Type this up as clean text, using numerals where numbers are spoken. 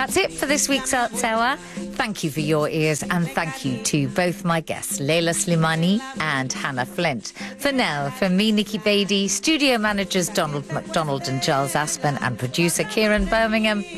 That's it for this week's Arts Hour. Thank you for your ears, and thank you to both my guests, Leila Slimani and Hannah Flint. For now, from me, Nikki Beattie, studio managers Donald McDonald and Giles Aspen, and producer Kieran Birmingham,